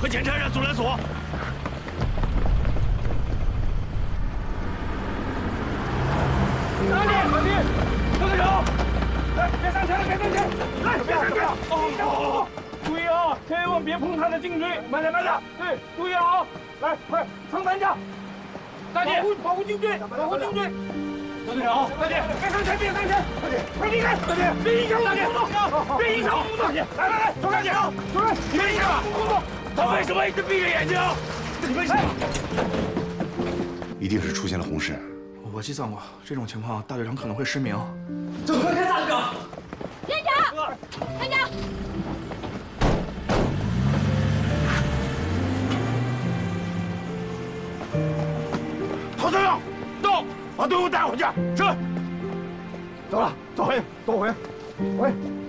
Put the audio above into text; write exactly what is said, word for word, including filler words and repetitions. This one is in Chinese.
快检查一下阻拦索。 哪里？哪里？跟着走！来，别上前了，别上前！来，别上前！哦，好好好，注意啊，千万别碰他的颈椎，慢点慢点。对，注意啊！来，快上担架！大姐，保护颈椎，保护颈椎。 大队长，大姐，别上前，别上前，大姐，快离开！大姐，别影响我们工作，别影响我们工作！来来来，周大姐，主任，你别影响我们工作。他为什么一直闭着眼睛？你为什么？ 一定是出现了红事。 我计算过，这种情况大队长可能会失明。 走，快开大队长！ 连长，连长。 陶队长，到，把队伍带回去。是。走了，走回，走回，回。